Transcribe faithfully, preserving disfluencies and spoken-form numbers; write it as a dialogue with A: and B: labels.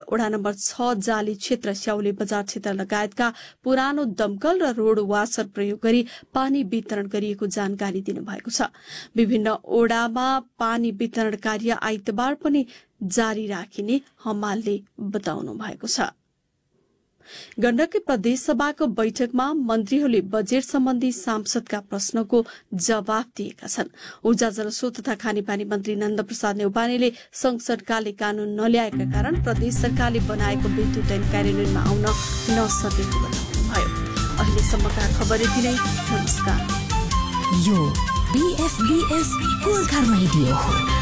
A: वडा नम्बर छ जाली क्षेत्र स्याउले बजार क्षेत्र लगायतका पुरानो दमकल र रोड वासर प्रयोग गरी पानी वितरण गरिएको जानकारी दिनुभएको छ। विभिन्न ओडामा पानी वितरण कार्य आइतबार पनि जारी राखिने हमालले बताउनु भएको छ। गण्डकी प्रदेशसभाको बैठकमा मन्त्रीहरूले बजेट सम्बन्धी सांसदका प्रश्नको जवाफ दिएका छन्। ऊर्जा जलस्रोत तथा खानेपानी मन्त्री नन्द प्रसाद नेउपानेले संसदकाले कानून नल्याएका कारण प्रदेश सरकारले बनाएको विद्युत ऐन कार्यान्वयनमा आउन नसकेको बताउनुभयो। अहिलेसम्मका खबर यति नै। नमस्कार।
B: यो बीएफबीएस गोर्खा रेडियो हो।